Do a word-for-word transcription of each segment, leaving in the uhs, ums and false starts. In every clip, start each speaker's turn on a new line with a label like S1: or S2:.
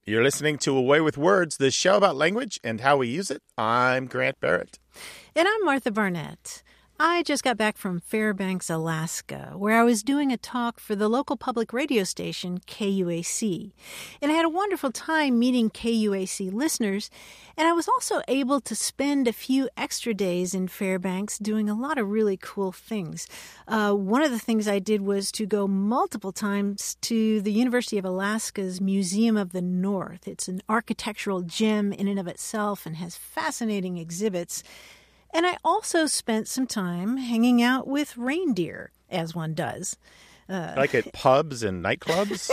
S1: You're listening to Away with Words, the show about language and how we use it. I'm Grant Barrett.
S2: And I'm Martha Barnett. I just got back from Fairbanks, Alaska, where I was doing a talk for the local public radio station, K U A C. And I had a wonderful time meeting K U A C listeners, and I was also able to spend a few extra days in Fairbanks doing a lot of really cool things. Uh, one of the things I did was to go multiple times to the University of Alaska's Museum of the North. It's an architectural gem in and of itself and has fascinating exhibits. And I also spent some time hanging out with reindeer, as one does.
S1: Uh, like at pubs and nightclubs?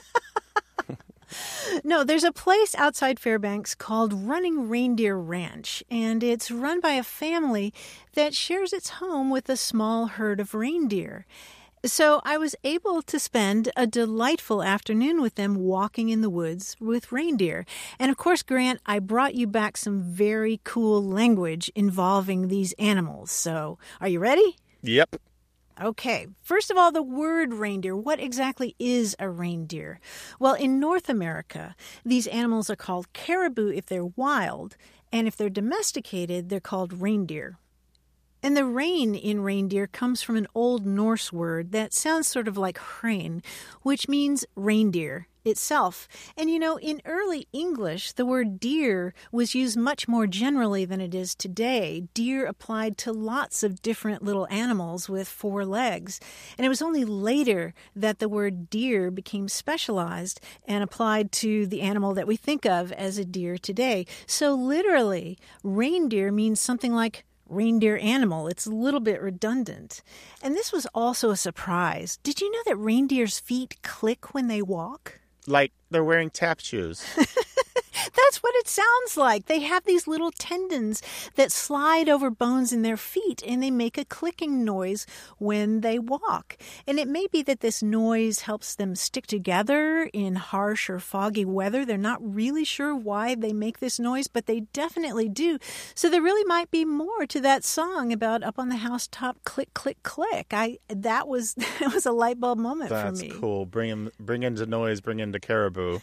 S2: No, there's a place outside Fairbanks called Running Reindeer Ranch, and it's run by a family that shares its home with a small herd of reindeer. So I was able to spend a delightful afternoon with them walking in the woods with reindeer. And of course, Grant, I brought you back some very cool language involving these animals. So are you ready?
S1: Yep.
S2: Okay. First of all, the word reindeer. What exactly is a reindeer? Well, in North America, these animals are called caribou if they're wild, and if they're domesticated, they're called reindeer. And the rein in reindeer comes from an Old Norse word that sounds sort of like hrein, which means reindeer itself. And you know, in early English, the word deer was used much more generally than it is today. Deer applied to lots of different little animals with four legs. And it was only later that the word deer became specialized and applied to the animal that we think of as a deer today. So literally, reindeer means something like reindeer animal. It's a little bit redundant. And this was also a surprise. Did you know that reindeer's feet click when they walk?
S1: Like they're wearing tap shoes.
S2: That's what it sounds like. They have these little tendons that slide over bones in their feet, and they make a clicking noise when they walk. And it may be that this noise helps them stick together in harsh or foggy weather. They're not really sure why they make this noise, but they definitely do. So there really might be more to that song about up on the housetop, click, click, click. I that was that was a light bulb moment
S1: That's
S2: for me.
S1: That's cool. Bring in, bring in the noise, bring in the caribou.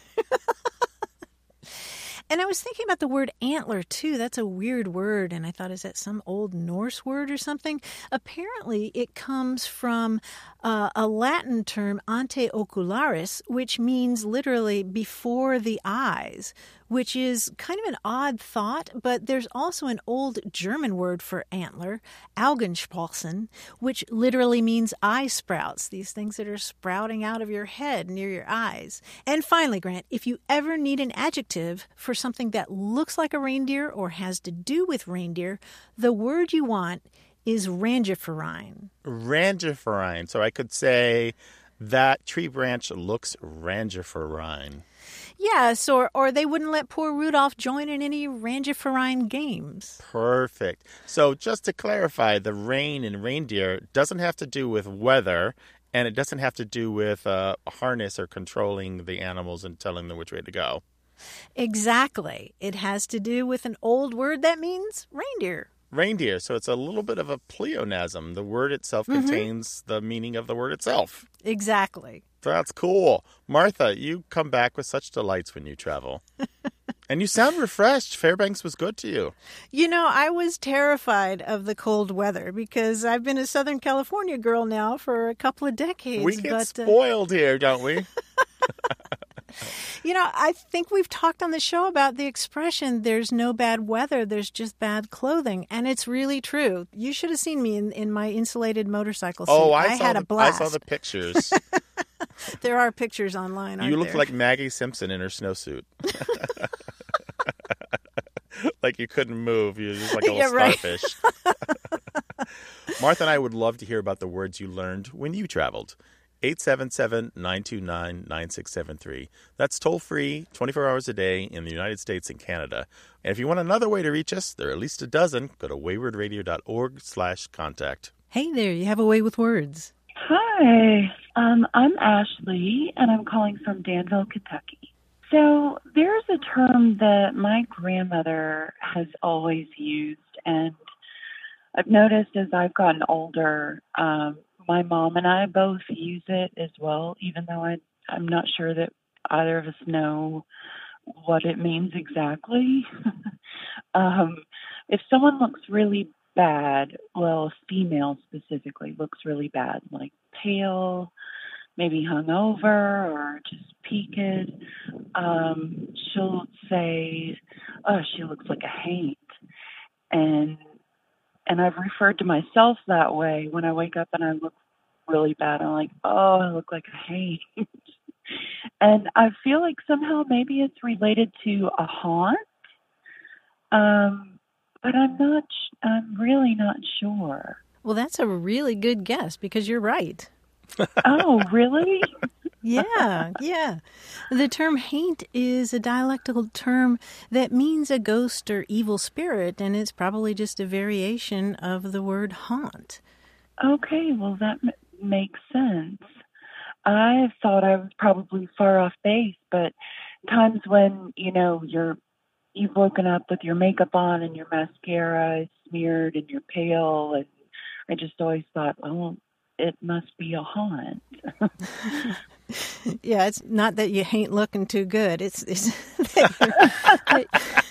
S2: And I was thinking about the word antler, too. That's a weird word. And I thought, is that some Old Norse word or something? Apparently, it comes from uh, a Latin term, ante ocularis, which means literally before the eyes, which is kind of an odd thought. But there's also an old German word for antler, Augensprossen, which literally means eye sprouts, these things that are sprouting out of your head near your eyes. And finally, Grant, if you ever need an adjective for something that looks like a reindeer or has to do with reindeer, the word you want is rangiferine.
S1: Rangiferine. So I could say that tree branch looks rangiferine.
S2: Yes, or, or they wouldn't let poor Rudolph join in any rangiferine games.
S1: Perfect. So just to clarify, the rein in reindeer doesn't have to do with weather, and it doesn't have to do with uh, a harness or controlling the animals and telling them which way to go.
S2: Exactly. It has to do with an old word that means reindeer.
S1: Reindeer. So it's a little bit of a pleonasm. The word itself
S2: Mm-hmm.
S1: contains the meaning of the word itself.
S2: Exactly.
S1: That's cool. Martha, you come back with such delights when you travel. And you sound refreshed. Fairbanks was good to you.
S2: You know, I was terrified of the cold weather because I've been a Southern California girl now for a couple of decades.
S1: We get
S2: but,
S1: spoiled uh... here, don't we?
S2: You know, I think we've talked on the show about the expression, there's no bad weather, there's just bad clothing. And it's really true. You should have seen me in, in my insulated motorcycle suit.
S1: Oh, I,
S2: I
S1: saw
S2: had
S1: the,
S2: a blast.
S1: I saw the pictures.
S2: There are pictures online, aren't
S1: You look
S2: there?
S1: like Maggie Simpson in her snowsuit. Like you couldn't move. You're just like a little
S2: Yeah, right.
S1: starfish. Martha and I would love to hear about the words you learned when you traveled. eight seven seven, nine two nine, nine six seven three. That's toll-free, twenty-four hours a day in the United States and Canada. And if you want another way to reach us, there are at least a dozen. Go to waywardradio.org slash contact.
S2: Hey there, you have a way with words.
S3: Hi, um, I'm Ashley, and I'm calling from Danville, Kentucky. So there's a term that my grandmother has always used, and I've noticed as I've gotten older, um, my mom and I both use it as well, even though I, I'm not sure that either of us know what it means exactly. um, if someone looks really bad, well, a female specifically looks really bad, like pale, maybe hungover or just peaked, um, she'll say, "Oh, she looks like a haint," and and I've referred to myself that way when I wake up and I look really bad. I'm like, "Oh, I look like a haint," and I feel like somehow maybe it's related to a haunt, um, but I'm not. sh- I'm really not sure.
S2: Well, that's a really good guess because you're right.
S3: Oh, really?
S2: Yeah, yeah. The term haint is a dialectical term that means a ghost or evil spirit, and it's probably just a variation of the word haunt.
S3: Okay, well, that m- makes sense. I thought I was probably far off base, but times when, you know, you're you've woken up with your makeup on and your mascara is smeared and you're pale, and I just always thought, well, it must be a haunt.
S2: Yeah, it's not that you ain't looking too good. It's, it's that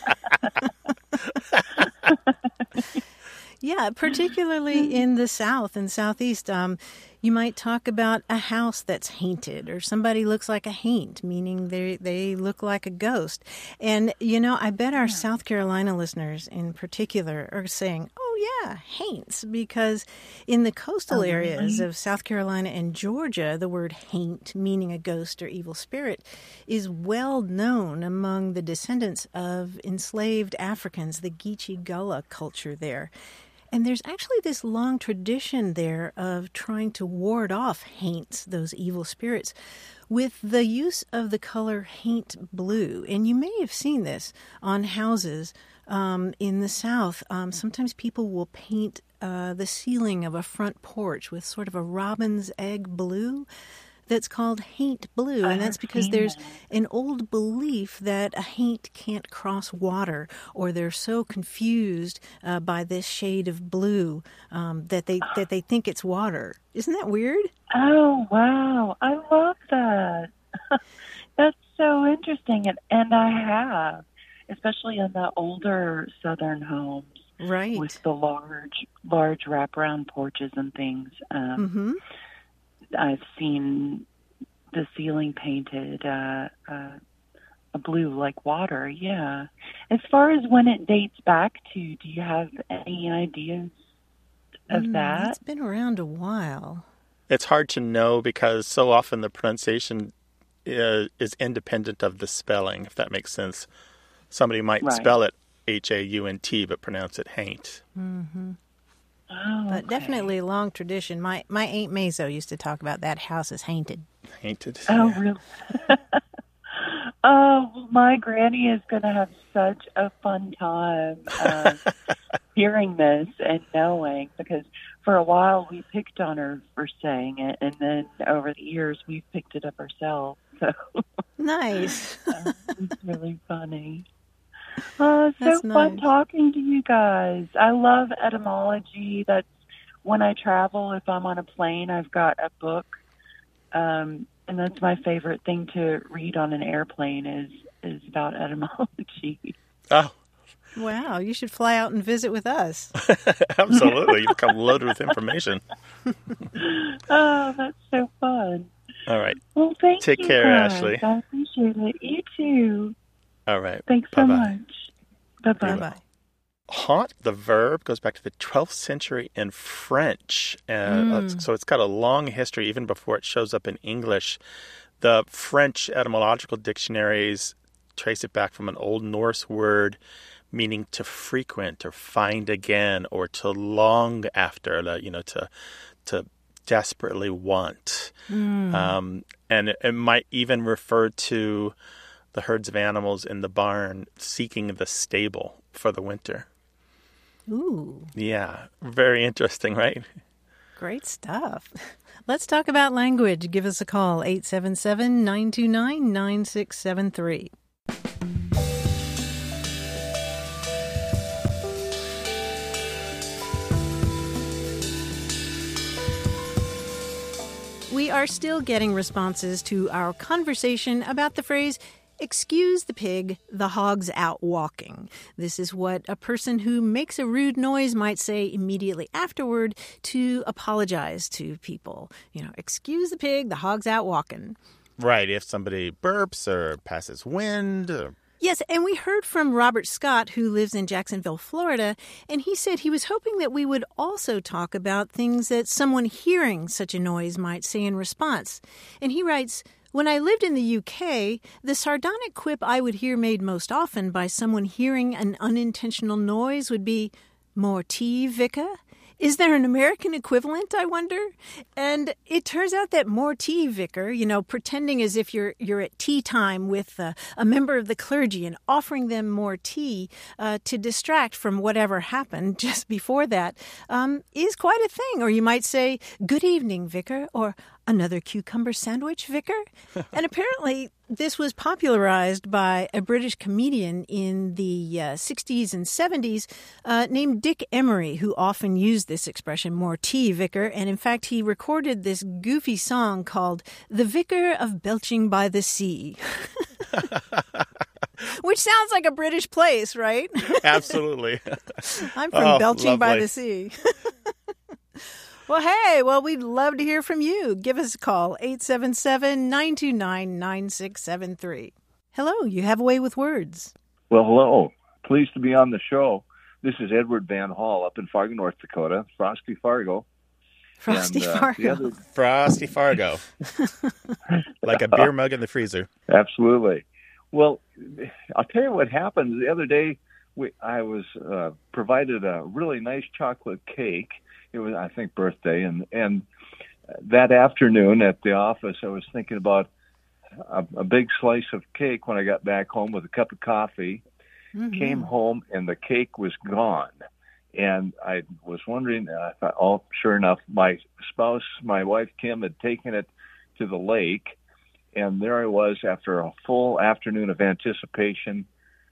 S2: you're, yeah, particularly in the South and Southeast, um, you might talk about a house that's haunted, or somebody looks like a haint, meaning they they look like a ghost. And, you know, I bet our South Carolina listeners in particular are saying, oh, yeah, haints, because in the coastal
S3: Oh,
S2: areas
S3: really?
S2: of South Carolina and Georgia, the word haint, meaning a ghost or evil spirit, is well known among the descendants of enslaved Africans, the Geechee Gullah culture there. And there's actually this long tradition there of trying to ward off haints, those evil spirits, with the use of the color haint blue. And you may have seen this on houses um, in the South. Um, sometimes people will paint uh, the ceiling of a front porch with sort of a robin's egg blue that's called haint blue, and that's because there's an old belief that a haint can't cross water, or they're so confused uh, by this shade of blue um, that they that they think it's water. Isn't that weird?
S3: Oh, wow. I love that. That's so interesting. And, and I have, especially in the older Southern homes
S2: Right.
S3: with the large, large wraparound porches and things. Um,
S2: Mm-hmm.
S3: I've seen the ceiling painted uh, uh, a blue like water. Yeah. As far as when it dates back to, do you have any ideas of
S2: Mm,
S3: that?
S2: it's been around a while.
S1: It's hard to know because so often the pronunciation is, is independent of the spelling, if that makes sense. Somebody might
S3: Right.
S1: spell it H A U N T but pronounce it haint.
S2: Mm-hmm.
S3: Oh,
S2: But
S3: okay.
S2: definitely a long tradition. My my Aunt Mazo used to talk about that house is haunted.
S1: Hainted.
S3: Oh,
S1: yeah.
S3: really? Oh, well, my granny is going to have such a fun time uh, hearing this and knowing, because for a while we picked on her for saying it, and then over the years we've picked it up ourselves. So
S2: Nice.
S3: uh, it's really funny. Uh, so
S2: That's
S3: fun
S2: nice.
S3: talking to you guys. I love etymology. That's when I travel. If I'm on a plane, I've got a book, um, and that's my favorite thing to read on an airplane is is about etymology.
S1: Oh,
S2: Wow, you should fly out and visit with us.
S1: absolutely. You become loaded with information.
S3: Oh, that's so fun.
S1: All right.
S3: Well, thank
S1: Take
S3: you,
S1: care,
S3: guys.
S1: Ashley.
S3: I appreciate it. You too.
S1: All right.
S3: Thanks so
S1: Bye-bye.
S3: much. Bye-bye.
S2: Bye-bye.
S1: Haunt, the verb, goes back to the twelfth century in French. Uh,
S2: Mm.
S1: So it's got a long history even before it shows up in English. The French etymological dictionaries trace it back from an Old Norse word meaning to frequent or find again or to long after, like, you know, to to desperately want.
S2: Mm.
S1: Um, and it, it might even refer to the herds of animals in the barn seeking the stable for the winter.
S2: Ooh,
S1: Yeah, very interesting, right?
S2: great stuff. Let's talk about language. Give us a call, eight seven seven, nine two nine, nine six seven three. We are still getting responses to our conversation about the phrase, Excuse the pig, the hog's out walking. This is what a person who makes a rude noise might say immediately afterward to apologize to people. You know, excuse the pig, the hog's out walking.
S1: Right, if somebody burps or passes wind. Or...
S2: Yes, and we heard from Robert Scott, who lives in Jacksonville, Florida, and he said he was hoping that we would also talk about things that someone hearing such a noise might say in response. And he writes, when I lived in the U K, the sardonic quip I would hear made most often by someone hearing an unintentional noise would be, "More tea, Vicar?" Is there an American equivalent, I wonder? And it turns out that more tea, Vicar, you know, pretending as if you're you're at tea time with uh, a member of the clergy and offering them more tea uh, to distract from whatever happened just before that, um, is quite a thing. Or you might say, "Good evening, Vicar," or "Another cucumber sandwich, Vicar?" And apparently this was popularized by a British comedian in the uh, sixties and seventies uh, named Dick Emery, who often used this expression, "more tea, Vicar." And in fact, he recorded this goofy song called "The Vicar of Belching by the Sea." Which sounds like a British place, right?
S1: Absolutely.
S2: I'm from
S1: oh,
S2: Belching
S1: lovely.
S2: by the Sea. Well, hey, well, we'd love to hear from you. Give us a call, eight seven seven, nine two nine, nine six seven three. Hello, you have a way with words.
S4: Well, hello. Pleased to be on the show. This is Edward Van Hall up in Fargo, North Dakota, Frosty Fargo.
S2: Frosty
S4: and, uh,
S2: Fargo.
S4: Other...
S1: Frosty Fargo. Like a beer mug in the freezer.
S4: Absolutely. Well, I'll tell you what happened. The other day, we, I was uh, provided a really nice chocolate cake. It was, I think, birthday. And, and that afternoon at the office, I was thinking about a, a big slice of cake when I got back home with a cup of coffee. Mm-hmm. Came home, and the cake was gone. And I was wondering, I thought, oh, sure enough, my spouse, my wife, Kim, had taken it to the lake. And there I was after a full afternoon of anticipation,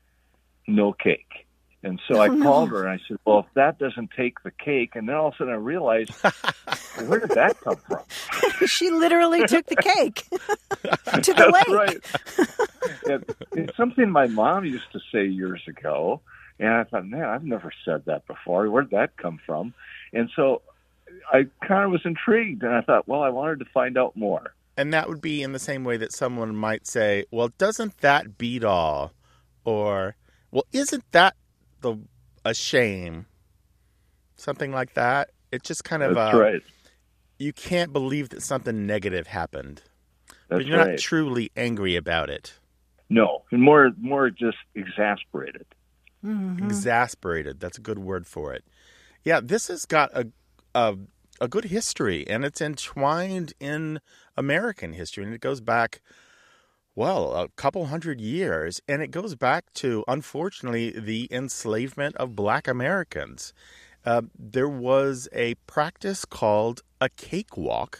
S4: no cake. And so I called her and I said, well, if that doesn't take the cake. And then all of a sudden I realized, where did that come from?
S2: She literally took the cake to the lake.
S4: That's right. it, it's something my mom used to say years ago. And I thought, man, I've never said that before. Where did that come from? And so I kind of was intrigued. And I thought, well, I wanted to find out more.
S1: And that would be in the same way that someone might say, well, doesn't that beat all? Or, well, isn't that the a shame? Something like that. It's just kind of
S4: That's
S1: uh,
S4: right.
S1: You can't believe that something negative happened.
S4: That's
S1: but you're
S4: right.
S1: not truly angry about it.
S4: No, and more more just exasperated.
S2: Mm-hmm.
S1: Exasperated. That's a good word for it. Yeah, this has got a, a a good history, and it's entwined in American history, and it goes back, well, a couple hundred years, and it goes back to, unfortunately, the enslavement of Black Americans. Uh, there was a practice called a cakewalk,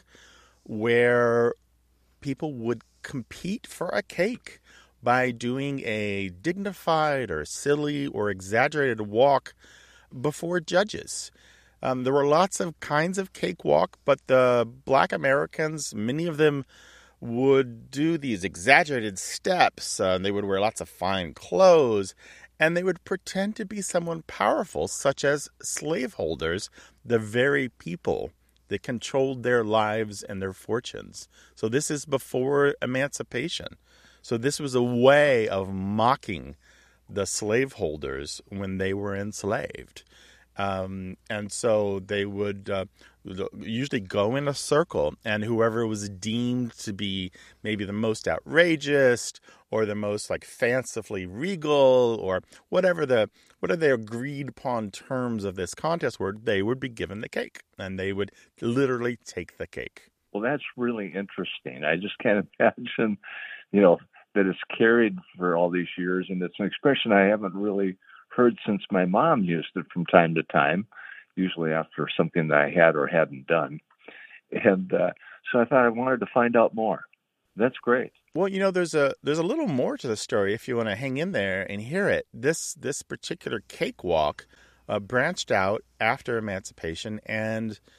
S1: where people would compete for a cake by doing a dignified or silly or exaggerated walk before judges. Um, there were lots of kinds of cakewalk, but the Black Americans, many of them would do these exaggerated steps. Uh, and they would wear lots of fine clothes, and they would pretend to be someone powerful, such as slaveholders, the very people that controlled their lives and their fortunes. So this is before emancipation. So this was a way of mocking the slaveholders when they were enslaved. Um, and so they would uh, usually go in a circle, and whoever was deemed to be maybe the most outrageous or the most like fancifully regal or whatever the whatever the agreed upon terms of this contest were, they would be given the cake, and they would literally take the cake.
S4: Well, that's really interesting. I just can't imagine, you know, that it's carried for all these years, and it's an expression I haven't really heard since my mom used it from time to time, usually after something that I had or hadn't done. And uh, so I thought I wanted to find out more. That's great.
S1: Well, you know, there's a there's a little more to the story if you want to hang in there and hear it. This this particular cakewalk uh, branched out after emancipation, and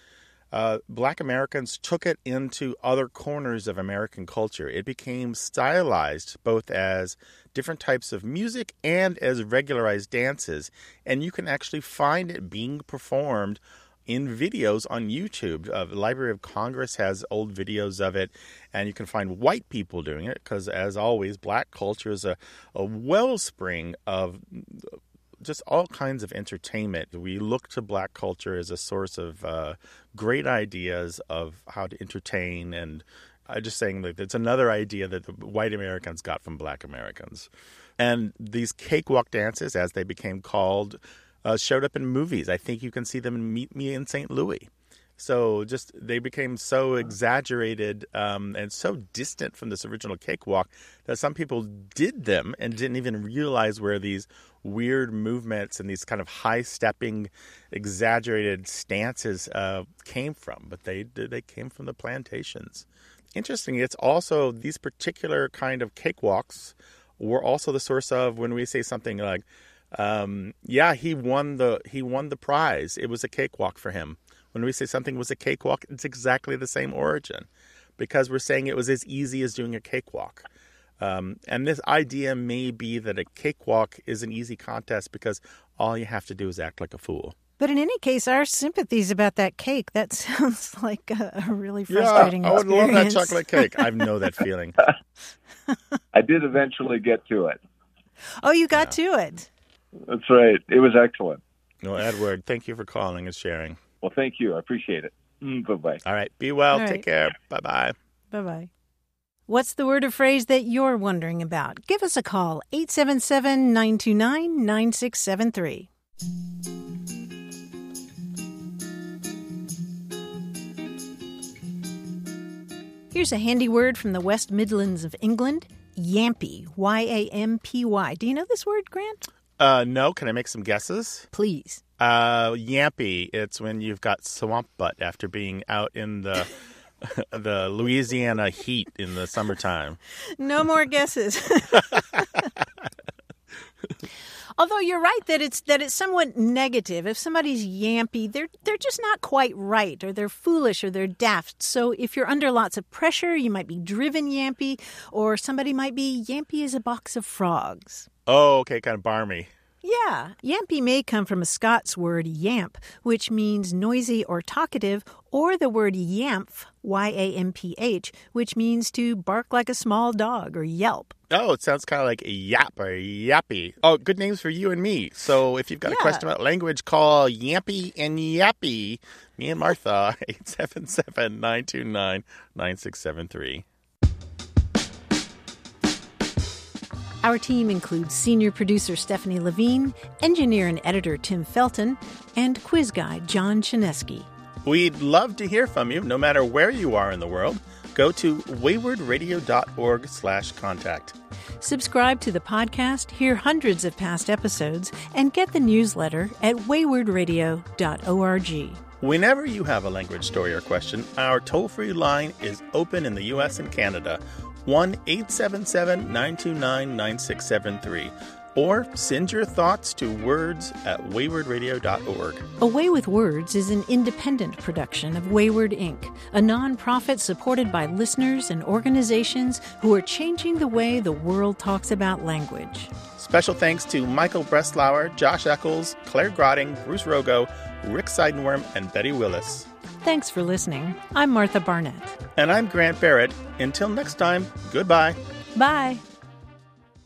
S1: uh, Black Americans took it into other corners of American culture. It became stylized both as different types of music and as regularized dances. And you can actually find it being performed in videos on YouTube. Uh, the Library of Congress has old videos of it, and you can find white people doing it because, as always, Black culture is a, a wellspring of just all kinds of entertainment. We look to Black culture as a source of uh, great ideas of how to entertain, and I'm just saying that it's another idea that the white Americans got from Black Americans. And these cakewalk dances, as they became called, Uh, showed up in movies. I think you can see them in Meet Me in Saint Louis. So just they became so exaggerated um, and so distant from this original cakewalk that some people did them and didn't even realize where these weird movements and these kind of high-stepping, exaggerated stances uh, came from. But they they came from the plantations. Interesting, it's also these particular kind of cakewalks were also the source of when we say something like, Um, yeah, he won the he won the prize. It was a cakewalk for him. When we say something was a cakewalk, it's exactly the same origin, because we're saying it was as easy as doing a cakewalk. Um, and this idea may be that a cakewalk is an easy contest because all you have to do is act like a fool.
S2: But in any case, our sympathies about that cake, that sounds like a, a really frustrating
S1: yeah, I would
S2: experience.
S1: love that chocolate cake. I know that feeling.
S4: I did eventually get to it.
S2: Oh, you got
S1: Yeah.
S2: to it.
S4: That's right. It was excellent.
S1: No, Edward, thank you for calling and sharing.
S4: Well, thank you. I appreciate it. Mm, bye-bye.
S1: All right. Be well.
S2: All
S1: Take
S2: right.
S1: care. Bye-bye.
S2: Bye-bye. What's the word or phrase that you're wondering about? Give us a call, eight seven seven, nine two nine, nine six seven three. Here's a handy word from the West Midlands of England, yampy, Y A M P Y. Do you know this word, Grant?
S1: Uh, no. Can I make some guesses?
S2: Please.
S1: Uh, yampy. It's when you've got swamp butt after being out in the the Louisiana heat in the summertime.
S2: No more guesses. Although you're right that it's that it's somewhat negative. If somebody's yampy, they're they're just not quite right, or they're foolish, or they're daft. So if you're under lots of pressure, you might be driven yampy, or somebody might be yampy as a box of frogs.
S1: Oh, okay, kind of barmy.
S2: Yeah, yampy may come from a Scots word yamp, which means noisy or talkative, or the word yamph, Y A M P H, which means to bark like a small dog or yelp.
S1: Oh, it sounds kind of like a yap or yappy. Oh, good names for you and me. So if you've got
S2: Yeah.
S1: a question about language, call Yampy and Yappy. Me and Martha, eight seven seven, nine two nine, nine six seven three.
S2: Our team includes senior producer Stephanie Levine, engineer and editor Tim Felton, and quiz guy John Chinesky.
S1: We'd love to hear from you, no matter where you are in the world. Go to waywardradio.org slash contact.
S2: Subscribe to the podcast, hear hundreds of past episodes, and get the newsletter at waywardradio dot org.
S1: Whenever you have a language story or question, our toll-free line is open in the U S and Canada, one eight seven seven, nine two nine, nine six seven three. Or send your thoughts to words at wayward radio dot org.
S2: A Way with Words is an independent production of Wayward Incorporated, a nonprofit supported by listeners and organizations who are changing the way the world talks about language.
S1: Special thanks to Michael Breslauer, Josh Eccles, Claire Grotting, Bruce Rogo, Rick Seidenworm, and Betty Willis.
S2: Thanks for listening. I'm Martha Barnett.
S1: And I'm Grant Barrett. Until next time, goodbye.
S2: Bye.